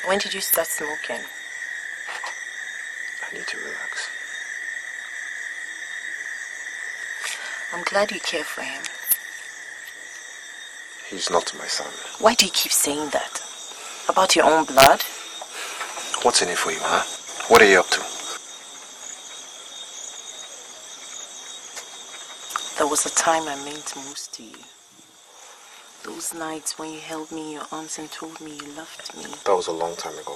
When did you start smoking? I need to relax. I'm glad you care for him. He's not my son. Why do you keep saying that? About your own blood? What's in it for you, huh? What are you up to? There was a time I meant most to you. Those nights when you held me in your arms and told me you loved me. That was a long time ago.